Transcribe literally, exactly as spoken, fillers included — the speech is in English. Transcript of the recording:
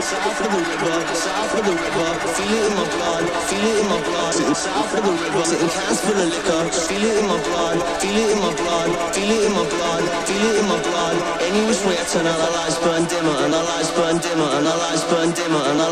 south of the river, south of the river. Feel it in my blood, feel it in my blood. Sitting south of the river, sitting cans full of liquor. Feel it in my blood, feel it in my blood, feel it in my blood, feel it in my blood. Any which way I turn out, our lights burn dimmer, and our lights burn dimmer, and our lights burn dimmer, and our